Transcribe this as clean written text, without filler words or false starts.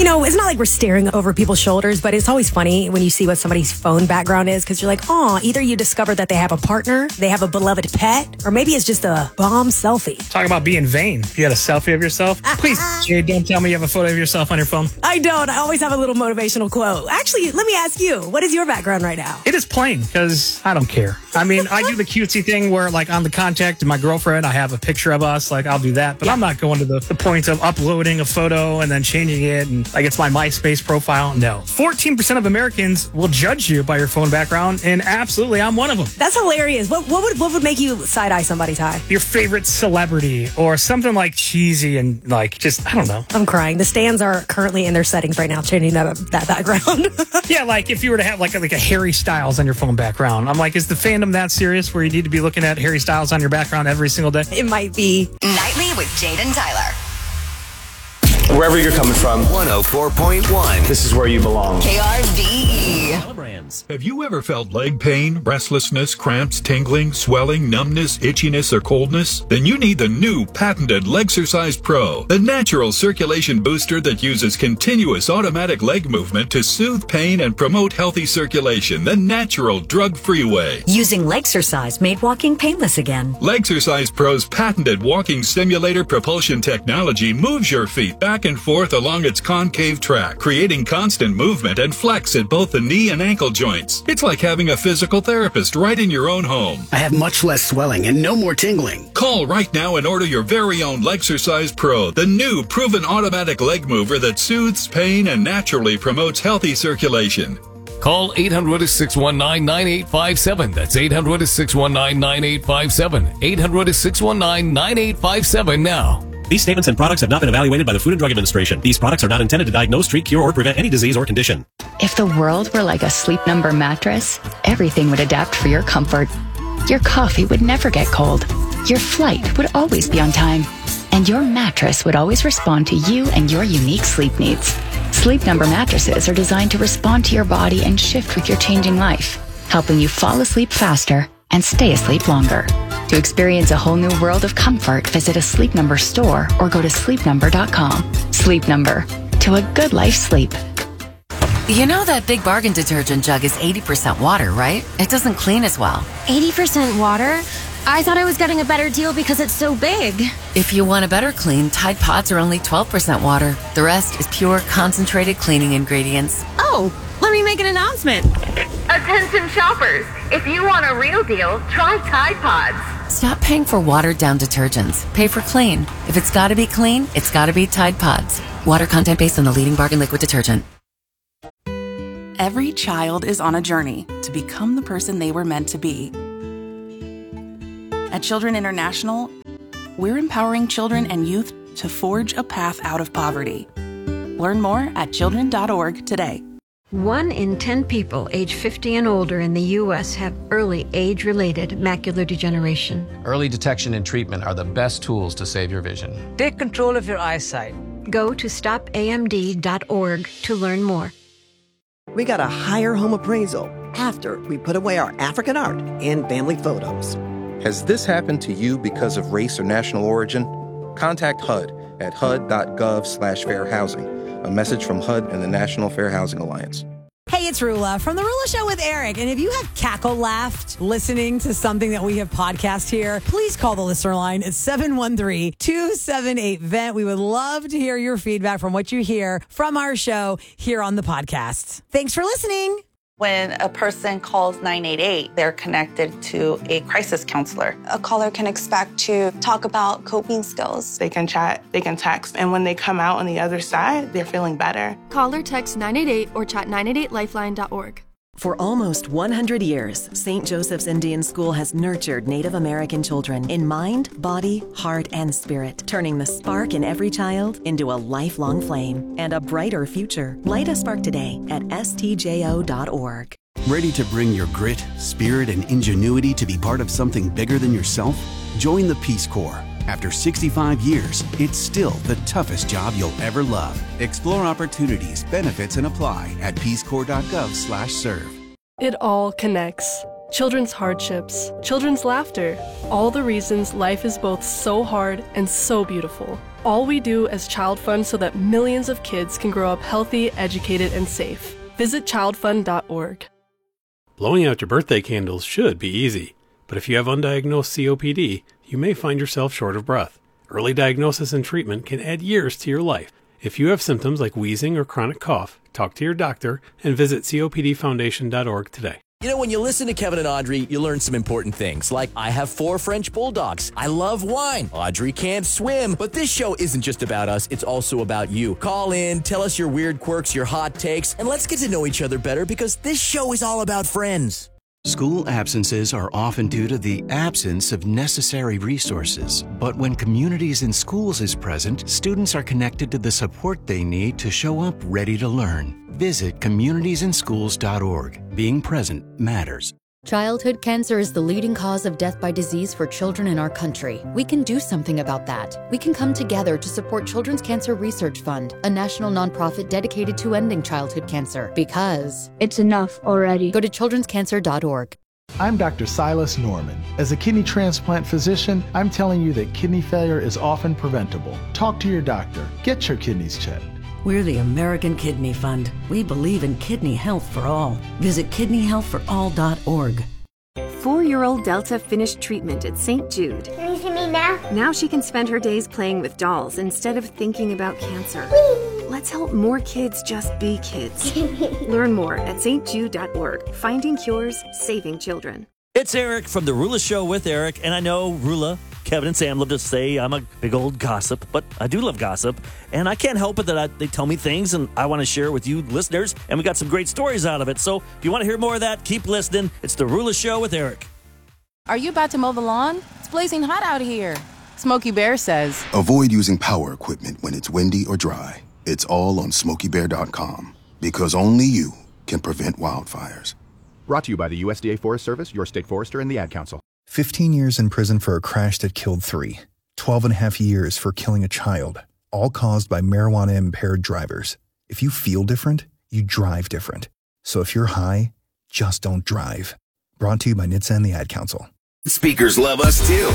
It's not like we're staring over people's shoulders, but it's always funny when you see what somebody's phone background is because you're like, oh, either you discover that they have a partner, they have a beloved pet, or maybe it's just a bomb selfie. Talk about being vain. If you had a selfie of yourself, please, Jade, don't tell me you have a photo of yourself on your phone. I don't. I always have a little motivational quote. Actually, let me ask you, what is your background right now? It is plain because I don't care. I mean, I do the cutesy thing where, like, on the contact of my girlfriend, I have a picture of us. Like, I'll do that. But I'm not going to the point of uploading a photo and then changing it and, like, it's my MySpace profile. No. 14% of Americans will judge you by your phone background, and absolutely, I'm one of them. That's hilarious. What would make you side-eye somebody, Ty? Your favorite celebrity or something, like, cheesy and, like, just, I don't know. I'm crying. The stands are currently in their settings right now, changing that background. Yeah, like, if you were to have, like a Harry Styles on your phone background, I'm like, is the fandom that serious where you need to be looking at Harry Styles on your background every single day? It might be. Nightly with Jade and Tyler. Wherever you're coming from, 104.1. this is where you belong. KRVE. Brands. Have you ever felt leg pain, restlessness, cramps, tingling, swelling, numbness, itchiness, or coldness? Then you need the new patented Legsercise Pro, the natural circulation booster that uses continuous automatic leg movement to soothe pain and promote healthy circulation the natural, drug-free way. Using Legsercise made walking painless again. Legsercise Pro's patented walking simulator propulsion technology moves your feet back and forth along its concave track, creating constant movement and flex at both the knee and ankle joints. It's like having a physical therapist right in your own home. I have much less swelling and no more tingling. Call right now and order your very own Legsercise Pro, the new proven automatic leg mover that soothes pain and naturally promotes healthy circulation. Call 800-619-9857. That's 800-619-9857. 800-619-9857 now. These statements and products have not been evaluated by the Food and Drug Administration. These products are not intended to diagnose, treat, cure, or prevent any disease or condition. If the world were like a Sleep Number mattress, everything would adapt for your comfort. Your coffee would never get cold. Your flight would always be on time. And your mattress would always respond to you and your unique sleep needs. Sleep Number mattresses are designed to respond to your body and shift with your changing life, helping you fall asleep faster and stay asleep longer. To experience a whole new world of comfort, visit a Sleep Number store or go to sleepnumber.com. Sleep Number. To a good life sleep. You know that Big Bargain detergent jug is 80% water, right? It doesn't clean as well. 80% water? I thought I was getting a better deal because it's so big. If you want a better clean, Tide Pods are only 12% water. The rest is pure, concentrated cleaning ingredients. Oh, let me make an announcement. Attention shoppers, if you want a real deal, try Tide Pods. Stop paying for watered-down detergents. Pay for clean. If it's gotta be clean, it's gotta be Tide Pods. Water content based on the leading bargain liquid detergent. Every child is on a journey to become the person they were meant to be. At Children International, we're empowering children and youth to forge a path out of poverty. Learn more at children.org today. 1 in 10 people age 50 and older in the U.S. have early age-related macular degeneration. Early detection and treatment are the best tools to save your vision. Take control of your eyesight. Go to stopamd.org to learn more. We got a higher home appraisal after we put away our African art and family photos. Has this happened to you because of race or national origin? Contact HUD at hud.gov/fair housing. A message from HUD and the National Fair Housing Alliance. Hey, it's Rula from The Rula Show with Eric. And if you have cackle laughed listening to something that we have podcast here, please call the listener line at 713-278-VENT. We would love to hear your feedback from what you hear from our show here on the podcast. Thanks for listening. When a person calls 988, they're connected to a crisis counselor. A caller can expect to talk about coping skills. They can chat, they can text, and when they come out on the other side, they're feeling better. Call or text 988 or chat 988lifeline.org. For almost 100 years, St. Joseph's Indian School has nurtured Native American children in mind, body, heart, and spirit, turning the spark in every child into a lifelong flame and a brighter future. Light a spark today at stjo.org. Ready to bring your grit, spirit, and ingenuity to be part of something bigger than yourself? Join the Peace Corps. After 65 years, it's still the toughest job you'll ever love. Explore opportunities, benefits, and apply at peacecorps.gov/serve. It all connects. Children's hardships, children's laughter, all the reasons life is both so hard and so beautiful. All we do as Child Fund so that millions of kids can grow up healthy, educated, and safe. Visit childfund.org. Blowing out your birthday candles should be easy, but if you have undiagnosed COPD, you may find yourself short of breath. Early diagnosis and treatment can add years to your life. If you have symptoms like wheezing or chronic cough, talk to your doctor and visit copdfoundation.org today. You know, when you listen to Kevin and Audrey, you learn some important things, like I have 4 French bulldogs. I love wine. Audrey can't swim. But this show isn't just about us. It's also about you. Call in, tell us your weird quirks, your hot takes, and let's get to know each other better because this show is all about friends. School absences are often due to the absence of necessary resources. But when Communities in Schools is present, students are connected to the support they need to show up ready to learn. Visit communitiesinschools.org. Being present matters. Childhood cancer is the leading cause of death by disease for children in our country. We can do something about that. We can come together to support Children's Cancer Research Fund, a national nonprofit dedicated to ending childhood cancer. Because it's enough already. Go to childrenscancer.org. I'm Dr. Silas Norman. As a kidney transplant physician, I'm telling you that kidney failure is often preventable. Talk to your doctor. Get your kidneys checked. We're the American Kidney Fund. We believe in kidney health for all. Visit kidneyhealthforall.org. 4-year-old Delta finished treatment at St. Jude. Can you see me now? Now she can spend her days playing with dolls instead of thinking about cancer. Let's help more kids just be kids. Learn more at stjude.org. Finding cures, saving children. It's Eric from The Rula Show with Eric, and I know Rula, Kevin, and Sam love to say I'm a big old gossip, but I do love gossip, and I can't help it that they tell me things, and I want to share with you listeners, and we got some great stories out of it. So if you want to hear more of that, keep listening. It's The Rula Show with Eric. Are you about to mow the lawn? It's blazing hot out here. Smokey Bear says, avoid using power equipment when it's windy or dry. It's all on SmokeyBear.com, because only you can prevent wildfires. Brought to you by the USDA Forest Service, your state forester, and the Ad Council. 15 years in prison for a crash that killed 3. 12 and a half years for killing a child, all caused by marijuana-impaired drivers. If you feel different, you drive different. So if you're high, just don't drive. Brought to you by NHTSA and the Ad Council. Speakers love us too.